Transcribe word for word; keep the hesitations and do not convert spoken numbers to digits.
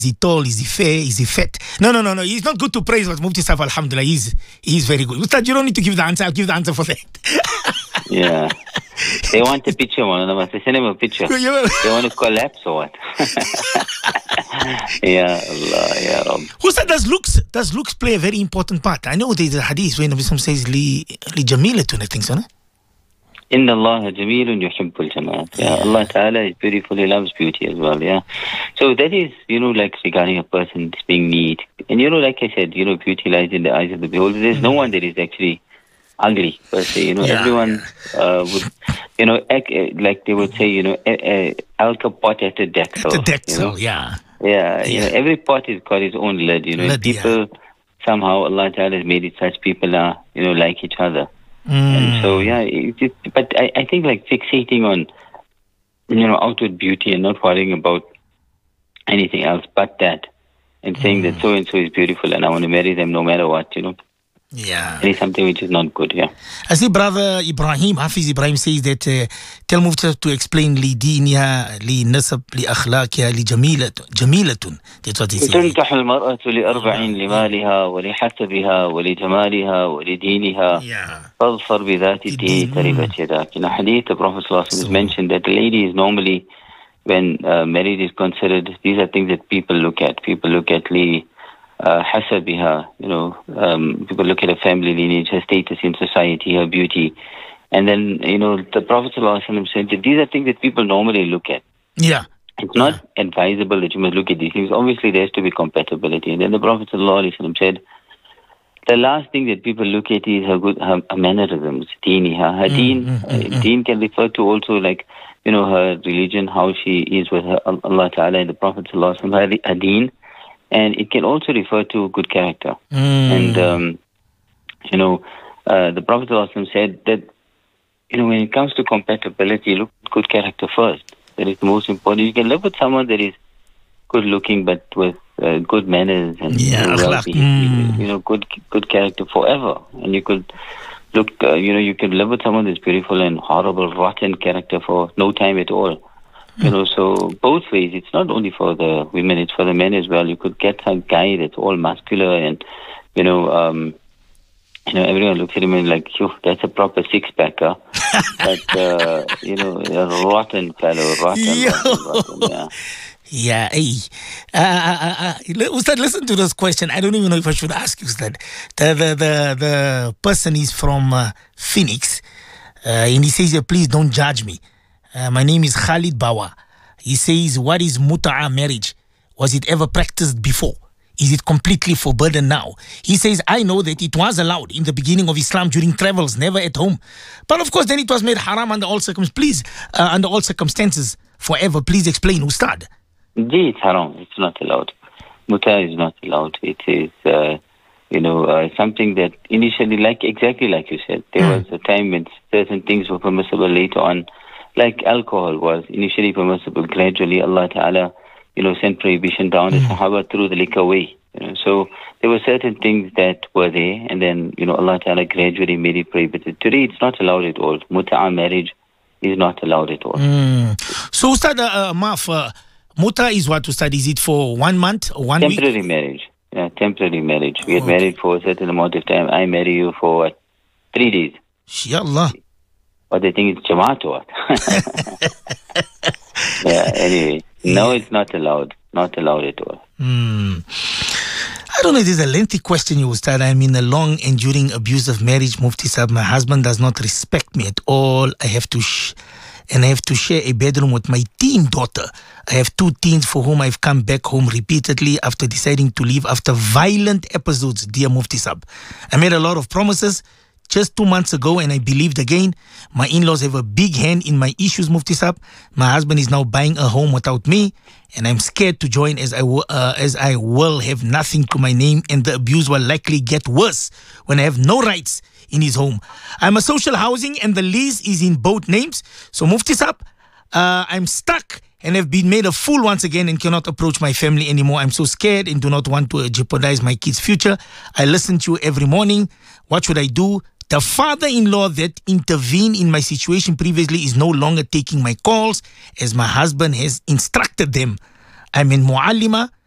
he tall? Is he fair? Is he fat? No, no, no, no. He's not good to praise, but Mufti Saab, alhamdulillah, he's, he's very good. Ustad, you don't need to give the answer. I'll give the answer for that. Yeah. They want a picture, one of them. They send him a picture. They want to collapse or what? Yeah, Allah, yeah. Rabbi. Ustad, does looks, does looks play a very important part? I know there's a hadith where Nabi says, Li, li jamilatun, I think so, no? Inna Allah jamilun yuhibbul jamaat. Yeah, Allah Ta'ala is beautiful, He loves beauty as well, yeah. So that is, you know, like regarding a person being neat. And you know, like I said, you know, beauty lies in the eyes of the beholder. There's mm. no one that is actually ugly, per se. You know, yeah, everyone yeah. Uh, would, you know, act, like they would say, you know, alka pot at the deck. At the deck, you know? yeah. Yeah, yeah. You know, every pot has got its own lid, you know. Lid, people, yeah. somehow Allah Ta'ala has made it such people are, you know, like each other. Mm. And so, yeah, it, it, but I, I think like fixating on, you know, outward beauty and not worrying about anything else but that, and saying mm. that so-and-so is beautiful and I want to marry them no matter what, you know. Yeah. It is something which is not good, yeah. I see brother Ibrahim, Hafiz Ibrahim says that uh, tell Mufti to explain li diniha, li nasab, li akhlaqiha, li jamilatun. Jamilatun. That's what he says. تنكح المرأة لأربع لمالها ولحسبها ولجمالها ولدينها فاظفر بذات الدين تربت يداك. In a hadith, the Prophet has mentioned that the lady is normally, when uh, marriage is considered, these are things that people look at. People look at li Uh, hasabiha, you know, um, people look at her family lineage, her status in society, her beauty. And then, you know, the Prophet ﷺ said that these are things that people normally look at. Yeah. It's not yeah. advisable that you must look at these things. Obviously, there has to be compatibility. And then the Prophet ﷺ said, the last thing that people look at is her good, her, her mannerisms, deeniha. Her mm, deen, mm, uh, mm, deen can refer to also like, you know, her religion, how she is with her, Allah Ta'ala and the Prophet ﷺ, her, her deen. And it can also refer to good character. Mm. And, um, you know, uh, the Prophet ﷺ said that, you know, when it comes to compatibility, look at good character first. That is the most important. You can live with someone that is good looking, but with uh, good manners and yeah, you know, well mm. you know, good good character forever. And you could look, uh, you know, you can live with someone that's beautiful and horrible, rotten character for no time at all. You know, so both ways. It's not only for the women; it's for the men as well. You could get a guy that's all muscular, and you know, um, you know, everyone looks at him and like, "Phew, that's a proper six-packer." But uh, you know, a rotten fellow, rotten, rotten, rotten, yeah. Yeah, hey. Uh, uh, uh, Ustad, listen to this question. I don't even know if I should ask you, Ustad. The the the, the person is from uh, Phoenix, uh, and he says, "Please don't judge me. Uh, my name is Khalid Bawa." He says, what is muta'a marriage? Was it ever practiced before? Is it completely forbidden now? He says, I know that it was allowed in the beginning of Islam during travels, never at home. But of course, then it was made haram under all circumstances. Please, uh, under all circumstances, forever. Please explain, Ustad. Indeed, it's haram. It's not allowed. Muta'a is not allowed. It is, uh, you know, uh, something that initially, like exactly like you said, there mm. was a time when certain things were permissible. Later on, like alcohol was initially permissible, gradually Allah Ta'ala, you know, sent prohibition down mm. the Sahaba through the liquor way. You know, so there were certain things that were there, and then, you know, Allah Ta'ala gradually made it prohibited. Today, it's not allowed at all. Muta'a marriage is not allowed at all. Mm. So, Ustad, uh, Maaf, uh, Muta is what, Ustad? Is it for one month or one temporary week? Temporary marriage. Yeah, temporary marriage. We get okay. married for a certain amount of time. I marry you for what? Three days. Inshallah. But they think it's Jamaat or what? Yeah, anyway. No, it's not allowed. Not allowed at all. Mm. I don't know, it is a lengthy question, you Ustad. I'm in a long, enduring, abusive marriage, Mufti Saab. My husband does not respect me at all. I have to, sh- and I have to share a bedroom with my teen daughter. I have two teens for whom I've come back home repeatedly after deciding to leave after violent episodes, dear Mufti Saab. I made a lot of promises just two months ago, and I believed again. My in-laws have a big hand in my issues, Mufti Saab. My husband is now buying a home without me, and I'm scared to join as I, w- uh, as I will have nothing to my name, and the abuse will likely get worse when I have no rights in his home. I'm a social housing, and the lease is in both names. So, Mufti Saab, uh, I'm stuck and have been made a fool once again and cannot approach my family anymore. I'm so scared and do not want to jeopardize my kids' future. I listen to you every morning. What should I do? The father-in-law that intervened in my situation previously is no longer taking my calls as my husband has instructed them. I'm in Mu'allima